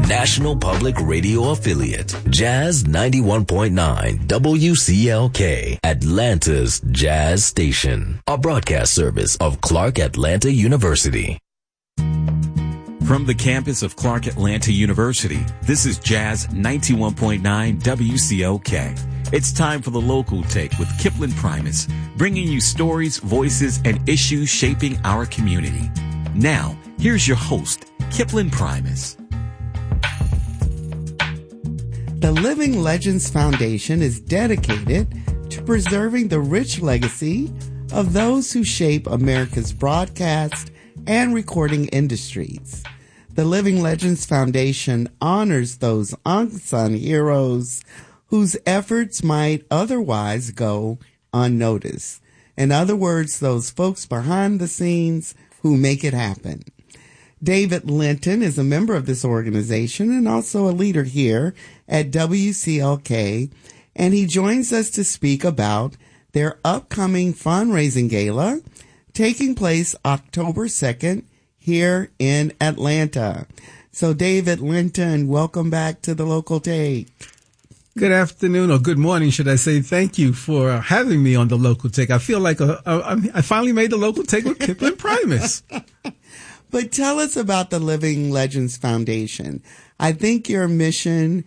National Public Radio affiliate, Jazz 91.9 WCLK, Atlanta's Jazz Station, a broadcast service of Clark Atlanta University. From the campus of Clark Atlanta University, this is Jazz 91.9 WCLK. It's time for the Local Take with Kipling Primus, bringing you stories, voices, and issues shaping our community. Now, here's your host, Kipling Primus. The Living Legends Foundation is dedicated to preserving the rich legacy of those who shape America's broadcast and recording industries. The Living Legends Foundation honors those unsung heroes whose efforts might otherwise go unnoticed. In other words, those folks behind the scenes who make it happen. David Linton is a member of this organization and also a leader here at WCLK, and he joins us to speak about their upcoming fundraising gala taking place October 2nd here in Atlanta. So David Linton, welcome back to the Local Take. Good afternoon, or good morning, should I say. Thank you for having me on the Local Take. I feel like I finally made the Local Take with Kipling Primus. But tell us about the Living Legends Foundation. I think your mission,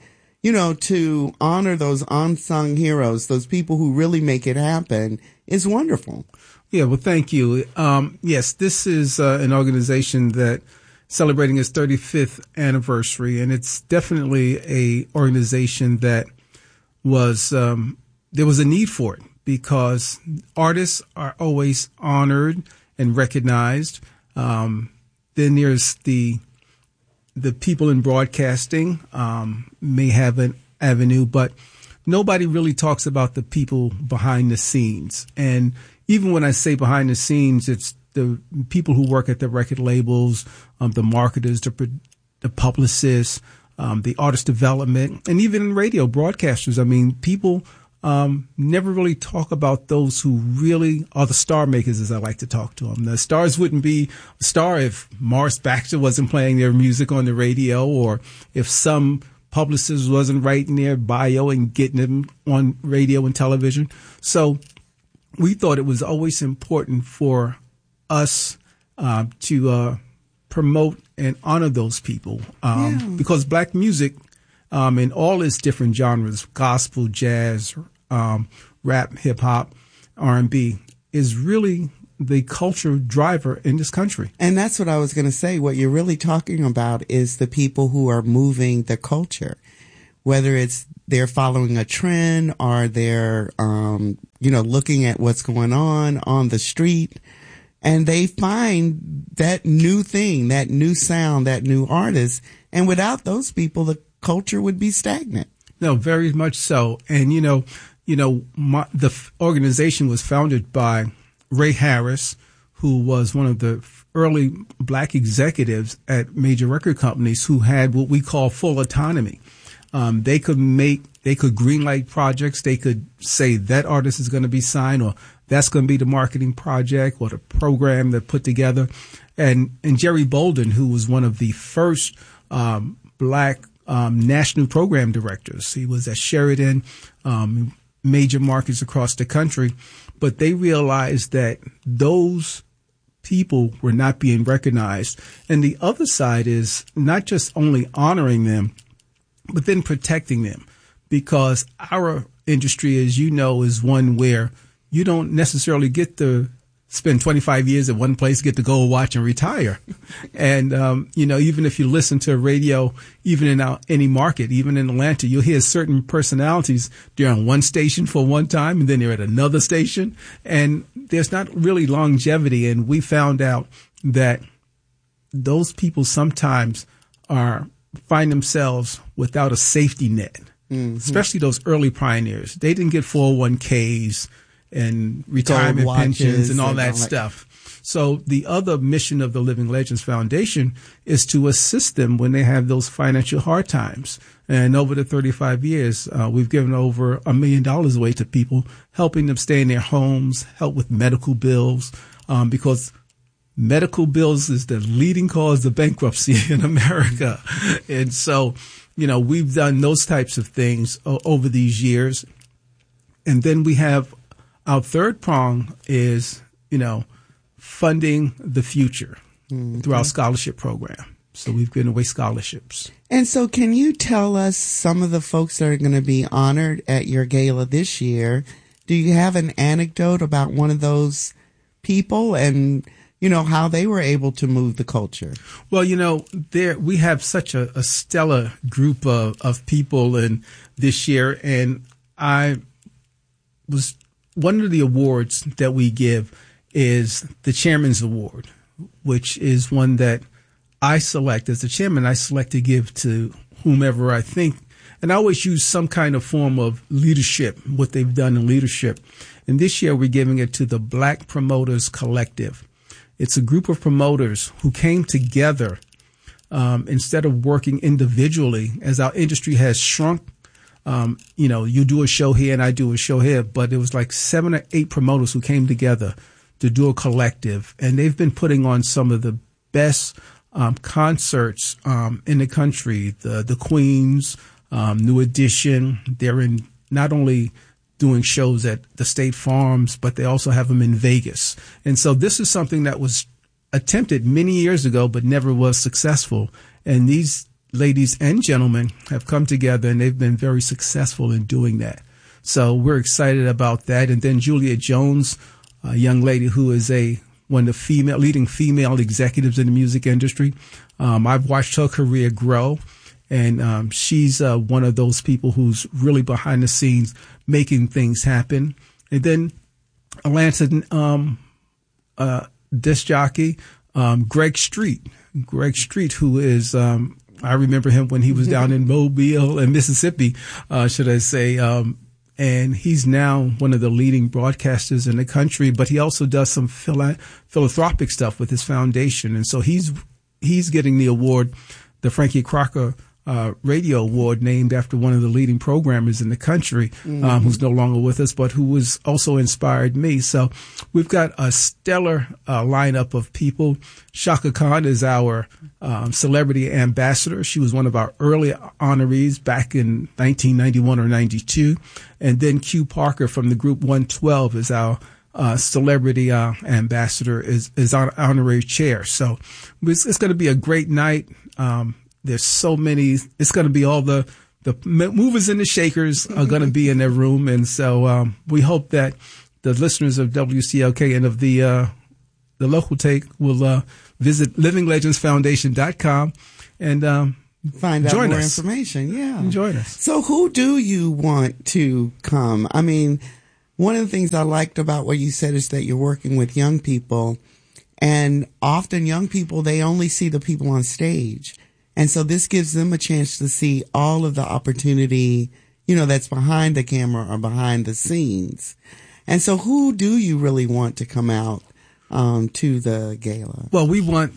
to honor those unsung heroes, those people who really make it happen, is wonderful. Yeah, well, thank you. Yes, this is an organization that celebrating its 35th anniversary, and it's definitely a organization that was there was a need for it because artists are always honored and recognized. Then there's the people in broadcasting may have an avenue, but nobody really talks about the people behind the scenes. And even when I say behind the scenes, it's the people who work at the record labels, the marketers, the publicists, the artist development, and even in radio broadcasters. I mean, people never really talk about those who really are the star makers, as I like to talk to them. The stars wouldn't be a star if Morris Baxter wasn't playing their music on the radio, or if some publicist wasn't writing their bio and getting them on radio and television. So we thought it was always important for us to promote and honor those people because black music in all its different genres, gospel, jazz, rap, hip hop, R&B, is really the culture driver in this country. And that's what I was going to say. What you're really talking about is the people who are moving the culture, whether it's they're following a trend or they're, looking at what's going on the street, and they find that new thing, that new sound, that new artist. And without those people, the culture would be stagnant. No, very much so. And, the organization was founded by Ray Harris, who was one of the early black executives at major record companies who had what we call full autonomy. They could greenlight projects. They could say that artist is going to be signed, or that's going to be the marketing project or the program they put together. And Jerry Bolden, who was one of the first black national program directors. He was at Sheridan, major markets across the country. But they realized that those people were not being recognized. And the other side is not just only honoring them, but then protecting them. Because our industry, as you know, is one where you don't necessarily get to spend 25 years at one place, get to go watch and retire. And, even if you listen to radio, even in any market, even in Atlanta, you'll hear certain personalities. They're on one station for one time and then they're at another station. And there's not really longevity. And we found out that those people sometimes find themselves without a safety net, especially those early pioneers. They didn't get 401ks and retirement pensions and all that stuff. So the other mission of the Living Legends Foundation is to assist them when they have those financial hard times. And over the 35 years, we've given over $1 million away to people, helping them stay in their homes, help with medical bills, because medical bills is the leading cause of bankruptcy in America. And so, we've done those types of things over these years. And then we have our third prong is, funding the future through our scholarship program. So we've given away scholarships. And so can you tell us some of the folks that are going to be honored at your gala this year? Do you have an anecdote about one of those people and, how they were able to move the culture? Well, we have such a stellar group of people in this year. And one of the awards that we give is the Chairman's Award, which is one that I select as the chairman. I select to give to whomever I think. And I always use some kind of form of leadership, what they've done in leadership. And this year we're giving it to the Black Promoters Collective. It's a group of promoters who came together instead of working individually, as our industry has shrunk. You do a show here and I do a show here, but it was like 7 or 8 promoters who came together to do a collective. And they've been putting on some of the best concerts in the country, the Queens, New Edition. They're in not only doing shows at the State Farms, but they also have them in Vegas. And so this is something that was attempted many years ago, but never was successful. And these ladies and gentlemen have come together and they've been very successful in doing that. So we're excited about that. And then Julia Jones, a young lady who is one of the leading female executives in the music industry. I've watched her career grow, and she's one of those people who's really behind the scenes making things happen. And then Atlanta disc jockey Greg Street, who is I remember him when he was down in Mobile and Mississippi, should I say. And he's now one of the leading broadcasters in the country, but he also does some philanthropic stuff with his foundation. And so he's getting the award, the Frankie Crocker Radio Award, named after one of the leading programmers in the country, who's no longer with us, but who was also inspired me. So we've got a stellar lineup of people. Shaka Khan is our celebrity ambassador. She was one of our early honorees back in 1991 or 92. And then Q Parker from the group 112 is our celebrity ambassador, is our honorary chair. So it's going to be a great night. There's so many. It's going to be all the movers and the shakers are going to be in their room. And so we hope that the listeners of WCLK and of the local take will visit livinglegendsfoundation.com and find out more us. Information. Yeah. And join us. So who do you want to come? I mean, one of the things I liked about what you said is that you're working with young people, and often young people, they only see the people on stage. And so this gives them a chance to see all of the opportunity, that's behind the camera or behind the scenes. And so who do you really want to come out to the gala? Well, we want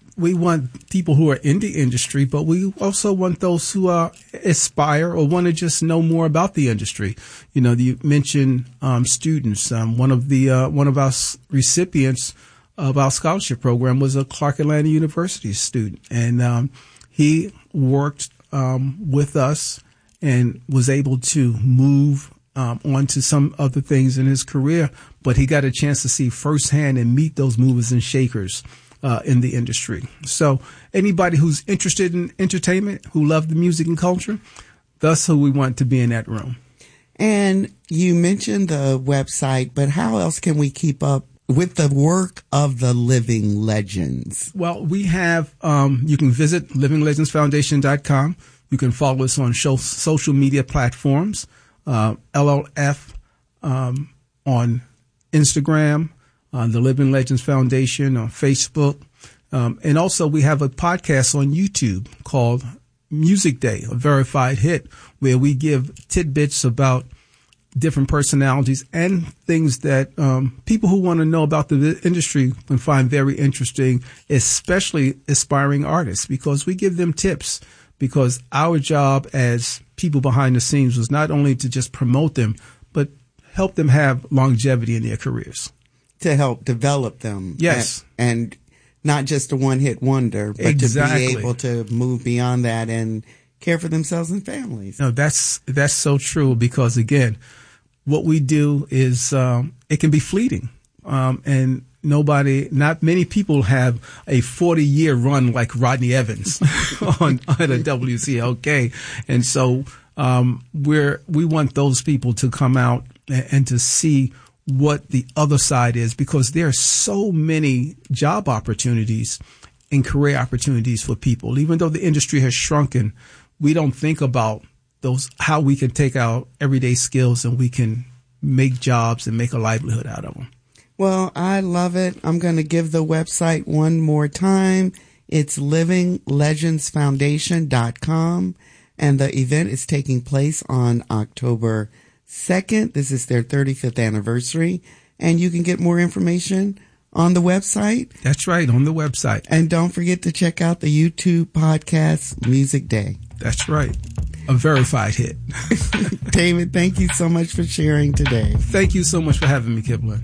people who are in the industry, but we also want those who aspire or want to just know more about the industry. You mentioned students. One of our recipients of our scholarship program was a Clark Atlanta University student, and he worked with us and was able to move on to some other things in his career, but he got a chance to see firsthand and meet those movers and shakers in the industry. So anybody who's interested in entertainment, who love the music and culture, that's who we want to be in that room. And you mentioned the website, but how else can we keep up with the work of the living legends? Well, we have, you can visit livinglegendsfoundation.com. You can follow us on social media platforms, LLF on Instagram, the Living Legends Foundation on Facebook. And also we have a podcast on YouTube called Music Day, a verified hit, where we give tidbits about different personalities and things that people who want to know about the industry can find very interesting, especially aspiring artists, because we give them tips, because our job as people behind the scenes was not only to just promote them, but help them have longevity in their careers. To help develop them. Yes. And not just a one-hit wonder, but Exactly. to be able to move beyond that and care for themselves and families. No, that's so true, because again, what we do is it can be fleeting, and not many people have a 40-year run like Rodney Evans on a WCLK, and so we want those people to come out and to see what the other side is, because there are so many job opportunities and career opportunities for people. Even though the industry has shrunken, we don't think about how we can take our everyday skills and we can make jobs and make a livelihood out of them. Well, I love it. I'm going to give the website one more time. It's livinglegendsfoundation.com, and the event is taking place on October 2nd. This is their 35th anniversary, and you can get more information on the website. That's right, on the website. And don't forget to check out the YouTube podcast, Music Day. That's right. A verified hit. David, thank you so much for sharing today. Thank you so much for having me, Kipling.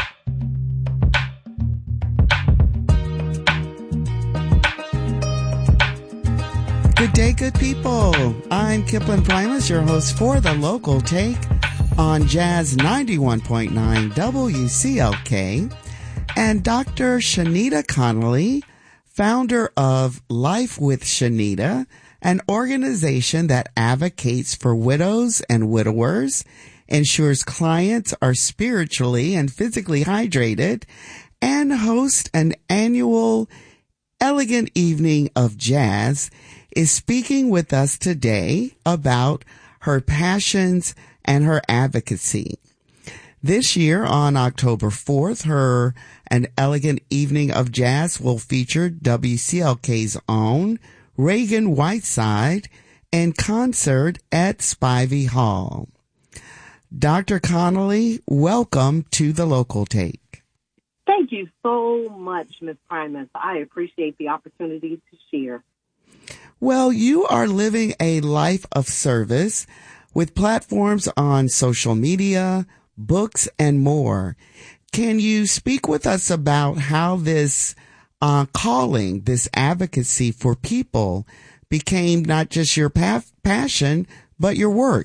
Good day, good people. I'm Kipling Primus, your host for The Local Take on Jazz 91.9 WCLK, and Dr. Shanita Connolly, founder of Life with Shanita, an organization that advocates for widows and widowers, ensures clients are spiritually and physically hydrated, and hosts an annual Elegant Evening of Jazz, is speaking with us today about her passions and her advocacy. This year, on October 4th, An Elegant Evening of Jazz will feature WCLK's own Reagan Whiteside in concert at Spivey Hall. Dr. Connolly, welcome to The Local Take. Thank you so much, Ms. Primus. I appreciate the opportunity to share. Well, you are living a life of service with platforms on social media, books, and more. Can you speak with us about how this calling, this advocacy for people became not just your passion, but your work?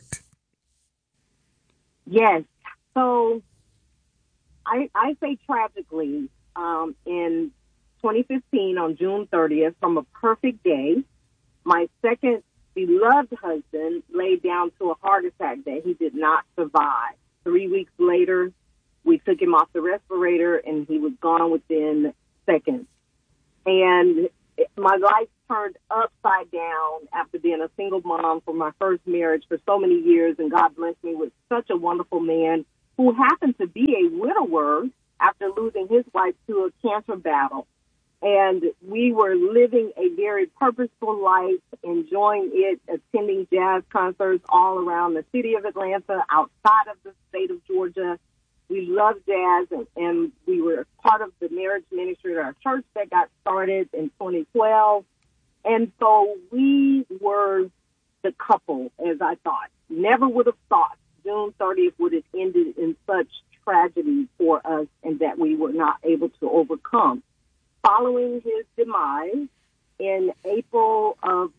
Yes. So I say tragically, in 2015 on June 30th, from a perfect day, my second beloved husband laid down to a heart attack that he did not survive. 3 weeks later, we took him off the respirator, and he was gone within seconds. And my life turned upside down after being a single mom for my first marriage for so many years, and God blessed me with such a wonderful man who happened to be a widower after losing his wife to a cancer battle. And we were living a very purposeful life, enjoying it, attending jazz concerts all around the city of Atlanta, outside of the state of Georgia. We loved jazz, and we were part of the marriage ministry at our church that got started in 2012. And so we were the couple, as I thought. Never would have thought June 30th would have ended in such tragedy for us, and that we were not able to overcome. Following his demise in April of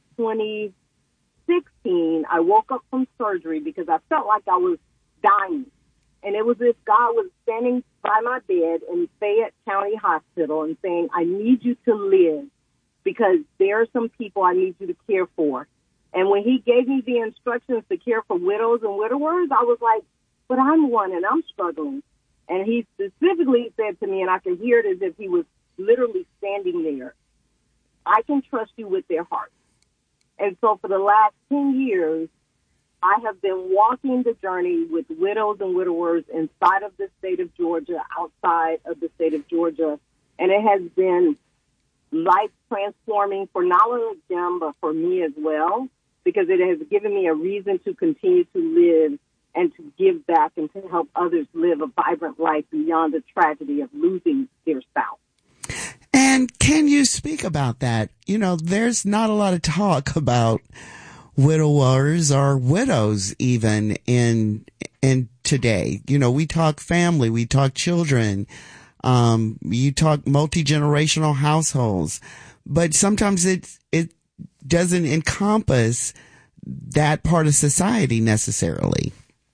2016, I woke up from surgery because I felt like I was dying. And it was as if God was standing by my bed in Fayette County Hospital and saying, I need you to live because there are some people I need you to care for. And when he gave me the instructions to care for widows and widowers, I was like, but I'm one and I'm struggling. And he specifically said to me, and I could hear it as if he was literally standing there, I can trust you with their hearts. And so for the last 10 years, I have been walking the journey with widows and widowers inside of the state of Georgia, outside of the state of Georgia. And it has been life transforming for not only them, but for me as well, because it has given me a reason to continue to live and to give back and to help others live a vibrant life beyond the tragedy of losing their spouse. And can you speak about that? You know, there's not a lot of talk about widowers or widows even in today. You know, we talk family, we talk children, You talk multi-generational households, but sometimes it doesn't encompass that part of society necessarily.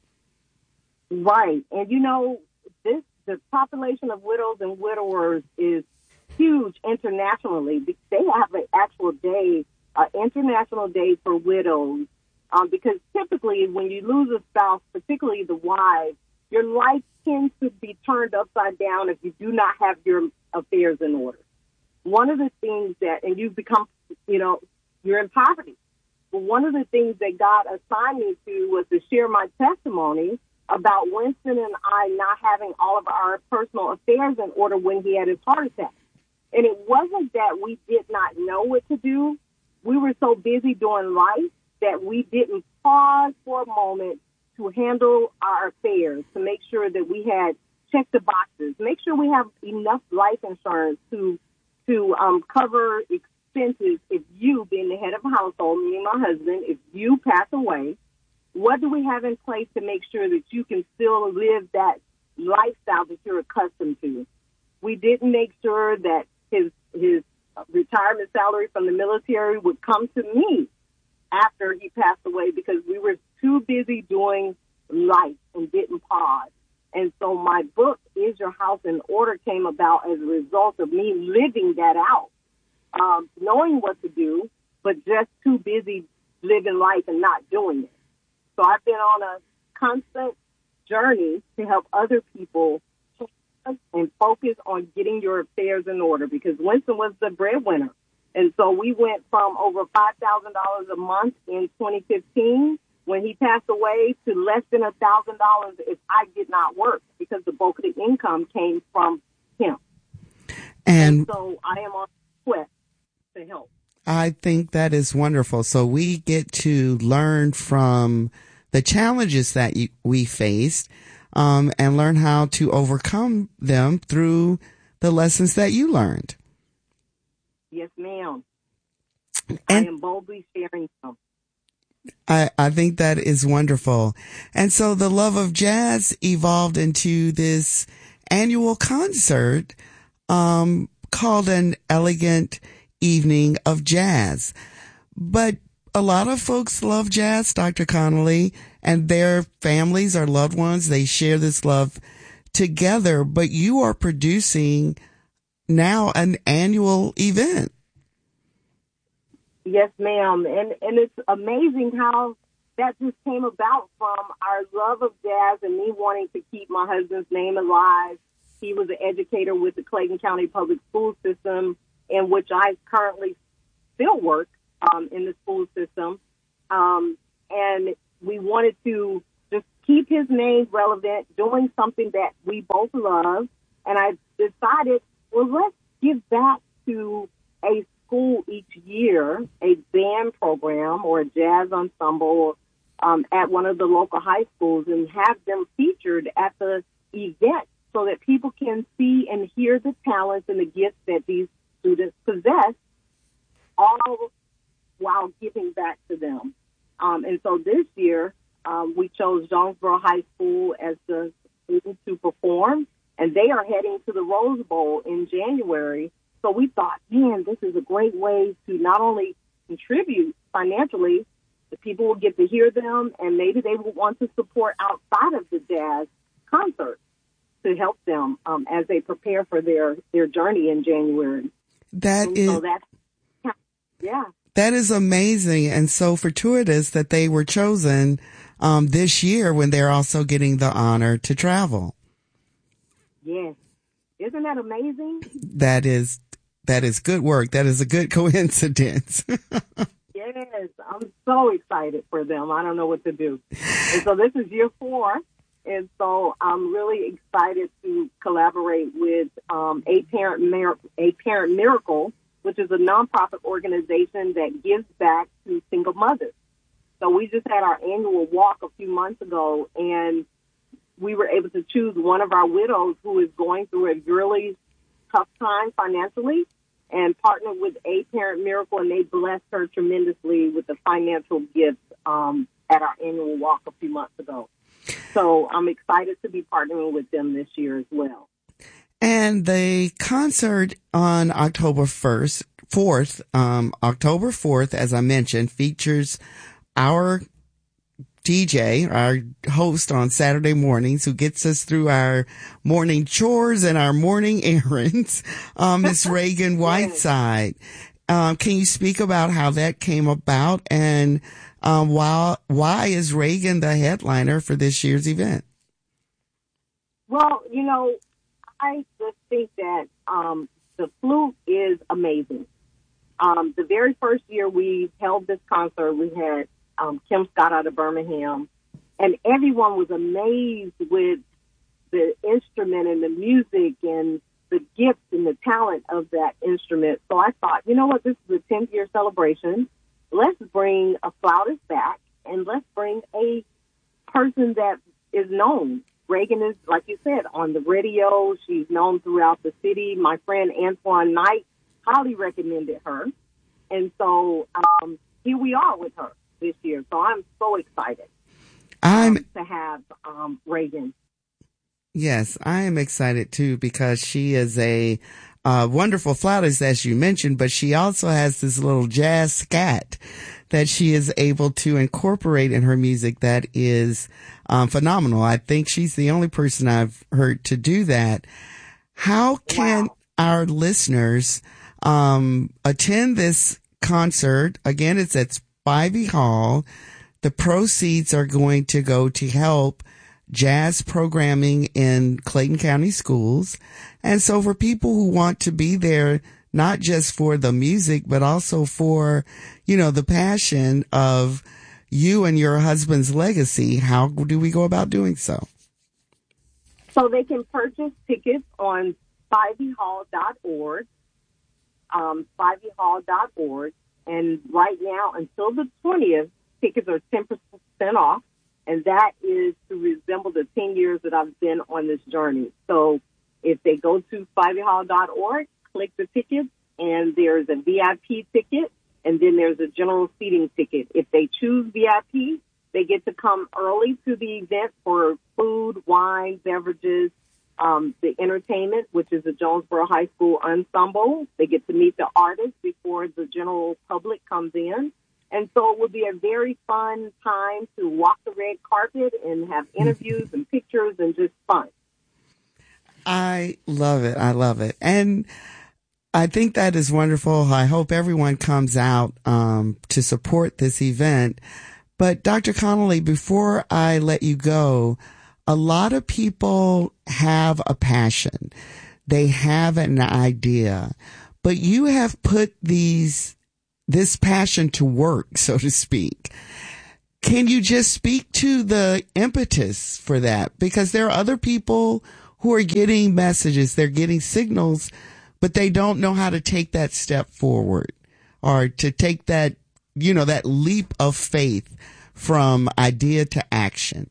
Right. And, the population of widows and widowers is huge internationally. They have an actual day, an international day for widows, because typically when you lose a spouse, particularly the wives, your life tends to be turned upside down if you do not have your affairs in order. One of the things and you become, you're in poverty. But one of the things that God assigned me to was to share my testimony about Winston and I not having all of our personal affairs in order when he had his heart attack. And it wasn't that we did not know what to do. We were so busy doing life that we didn't pause for a moment to handle our affairs, to make sure that we had checked the boxes, make sure we have enough life insurance to cover expenses if you, being the head of a household, meaning my husband, if you pass away. What do we have in place to make sure that you can still live that lifestyle that you're accustomed to? We didn't make sure that his retirement salary from the military would come to me after he passed away because we were too busy doing life and didn't pause. And so my book, Is Your House in Order, came about as a result of me living that out, knowing what to do, but just too busy living life and not doing it. So I've been on a constant journey to help other people and focus on getting your affairs in order because Winston was the breadwinner. And so we went from over $5,000 a month in 2015 when he passed away to less than $1,000 if I did not work because the bulk of the income came from him. And so I am on a quest to help. I think that is wonderful. So we get to learn from the challenges that we faced and learn how to overcome them through the lessons that you learned. Yes, ma'am. And I am boldly sharing them. I think that is wonderful. And so the love of jazz evolved into this annual concert called An Elegant Evening of Jazz. But a lot of folks love jazz, Dr. Connolly, and their families or loved ones, they share this love together. But you are producing now an annual event. Yes, ma'am. And it's amazing how that just came about from our love of jazz and me wanting to keep my husband's name alive. He was an educator with the Clayton County Public School System, in which I currently still work in the school system. And we wanted to just keep his name relevant, doing something that we both love. And I decided, well, let's give back to a school each year, a band program or a jazz ensemble at one of the local high schools and have them featured at the event so that people can see and hear the talents and the gifts that these students possess, all while giving back to them. And so this year, we chose Jonesboro High School as the school to perform, and they are heading to the Rose Bowl in January. So we thought, man, this is a great way to not only contribute financially, the people will get to hear them, and maybe they will want to support outside of the jazz concert to help them as they prepare for their journey in January. That is amazing and so fortuitous that they were chosen this year when they're also getting the honor to travel. Yes. Isn't that amazing? That is good work. That is a good coincidence. Yes, I'm so excited for them. I don't know what to do. And so this is year 4. And so I'm really excited to collaborate with A Parent Miracle, which is a nonprofit organization that gives back to single mothers. So we just had our annual walk a few months ago, and we were able to choose one of our widows who is going through a really tough time financially and partnered with A Parent Miracle, and they blessed her tremendously with the financial gifts at our annual walk a few months ago. So I'm excited to be partnering with them this year as well. And the concert on October 4th, as I mentioned, features our DJ, our host on Saturday mornings, who gets us through our morning chores and our morning errands, Miss Reagan Whiteside. Can you speak about how that came about, and why is Reagan the headliner for this year's event? Well, I just think that the flute is amazing. The very first year we held this concert, we had Kim Scott out of Birmingham, and everyone was amazed with the instrument and the music and the gifts and the talent of that instrument. So I thought, you know what, this is a 10th year celebration. Let's bring a flautist back, and let's bring a person that is known. Reagan is, like you said, on the radio. She's known throughout the city. My friend Antoine Knight highly recommended her. And so here we are with her this year. So I'm so excited to have Reagan. Yes, I am excited too, because she is a wonderful flautist, as you mentioned, but she also has this little jazz scat that she is able to incorporate in her music that is phenomenal. I think she's the only person I've heard to do that. How can our listeners attend this concert? Again, it's at Spivey Hall. The proceeds are going to go to help jazz programming in Clayton County schools. And so for people who want to be there, not just for the music, but also for, the passion of you and your husband's legacy, how do we go about doing so? So they can purchase tickets on spiveyhall.org, spiveyhall.org. And right now, until the 20th, tickets are 10% off. And that is to resemble the 10 years that I've been on this journey. So if they go to spiveyhall.org, click the tickets, and there's a VIP ticket, and then there's a general seating ticket. If they choose VIP, they get to come early to the event for food, wine, beverages, the entertainment, which is the Jonesboro High School Ensemble. They get to meet the artists before the general public comes in. And so it will be a very fun time to walk the red carpet and have interviews and pictures and just fun. I love it. I love it. And I think that is wonderful. I hope everyone comes out to support this event. But Dr. Connolly, before I let you go, a lot of people have a passion. They have an idea, but you have put this passion to work, so to speak. Can you just speak to the impetus for that? Because there are other people who are getting messages, they're getting signals, but they don't know how to take that step forward or to take that, that leap of faith from idea to action.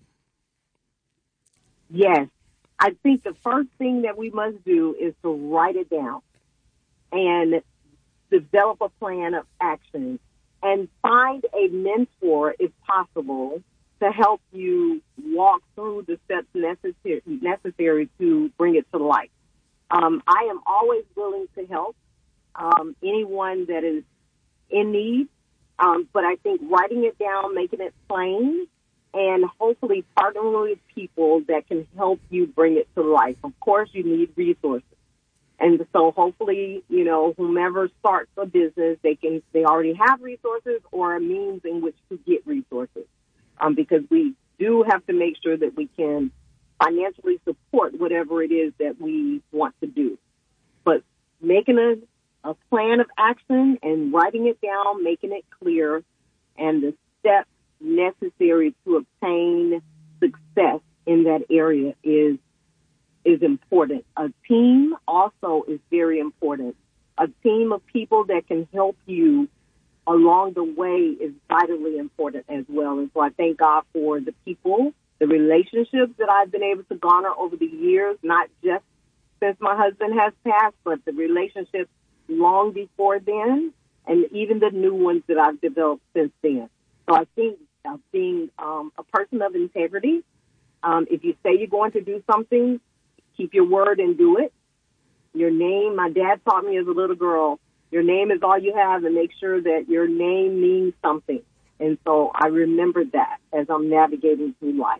Yes. I think the first thing that we must do is to write it down and develop a plan of action and find a mentor, if possible, to help you walk through the steps necessary to bring it to life. I am always willing to help anyone that is in need, but I think writing it down, making it plain, and hopefully partnering with people that can help you bring it to life. Of course, you need resources. And so hopefully, whomever starts a business, they already have resources or a means in which to get resources. Because we do have to make sure that we can financially support whatever it is that we want to do. But making a plan of action and writing it down, making it clear, and the steps necessary to obtain success in that area is important. A team also is very important. A team of people that can help you along the way is vitally important as well. And so I thank God for the people, the relationships that I've been able to garner over the years, not just since my husband has passed, but the relationships long before then, and even the new ones that I've developed since then. So I think being a person of integrity, if you say you're going to do something, keep your word and do it. Your name, my dad taught me as a little girl, your name is all you have, and make sure that your name means something. And so I remember that as I'm navigating through life.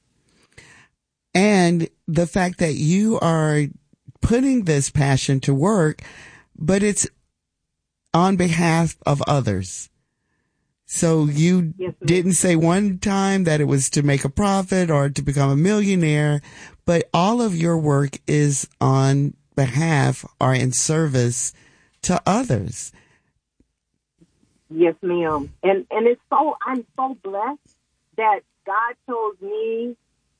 And the fact that you are putting this passion to work, but it's on behalf of others. So you didn't say one time that it was to make a profit or to become a millionaire, but all of your work is on behalf or in service to others. Yes, ma'am. And I'm so blessed that God chose me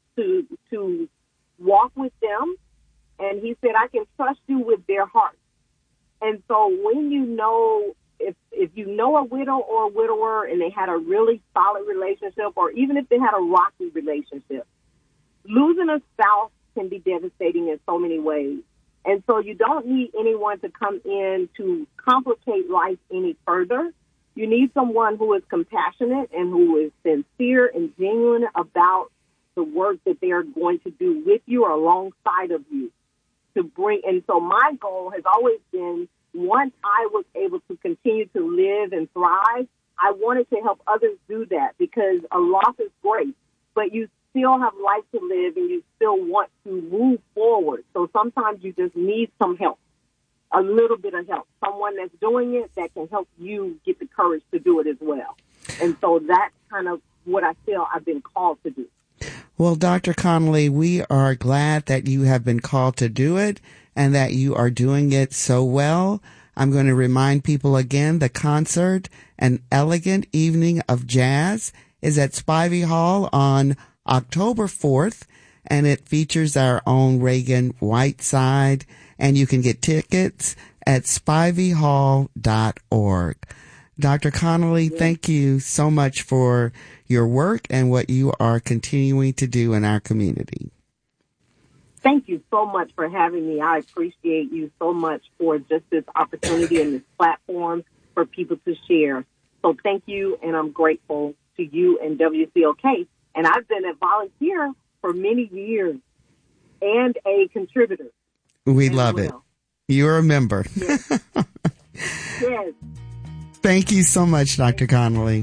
to walk with them. And he said, I can trust you with their hearts. And so when you know, if you know a widow or a widower and they had a really solid relationship, or even if they had a rocky relationship, losing a spouse can be devastating in so many ways. And so you don't need anyone to come in to complicate life any further. You need someone who is compassionate and who is sincere and genuine about the work that they're going to do with you or alongside of you to bring. And so my goal has always been, once I was able to continue to live and thrive, I wanted to help others do that, because a loss is great, but you still have life to live and you still want to move forward. So sometimes you just need some help, a little bit of help, someone that's doing it that can help you get the courage to do it as well. And so that's kind of what I feel I've been called to do. Well, Dr. Connolly, we are glad that you have been called to do it and that you are doing it so well. I'm going to remind people again, the concert, An Elegant Evening of Jazz, is at Spivey Hall on October 4th, and it features our own Reagan Whiteside, and you can get tickets at spiveyhall.org. Dr. Connolly, thank you so much for your work and what you are continuing to do in our community. Thank you so much for having me. I appreciate you so much for just this opportunity and this platform for people to share. So thank you, and I'm grateful to you and WCLK. And I've been a volunteer for many years and a contributor. We love it. You're a member. Yes. Yes. Thank you so much, Dr. Connolly.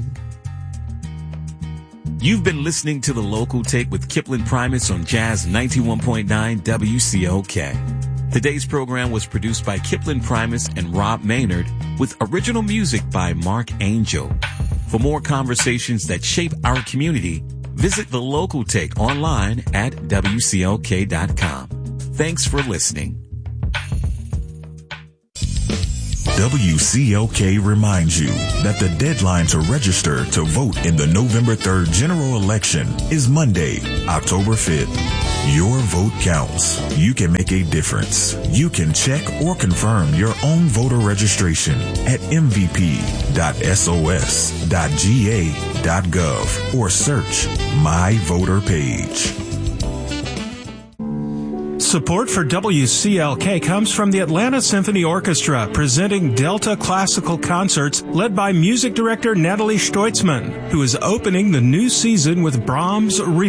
You've been listening to The Local Take with Kipling Primus on Jazz 91.9 WCLK. Today's program was produced by Kipling Primus and Rob Maynard with original music by Mark Angel. For more conversations that shape our community, visit The Local Take online at WCLK.com. Thanks for listening. WCLK reminds you that the deadline to register to vote in the November 3rd general election is Monday, October 5th. Your vote counts. You can make a difference. You can check or confirm your own voter registration at mvp.sos.ga.gov or search My Voter Page. Support for WCLK comes from the Atlanta Symphony Orchestra, presenting Delta Classical Concerts, led by music director Natalie Stoitzman, who is opening the new season with Brahms'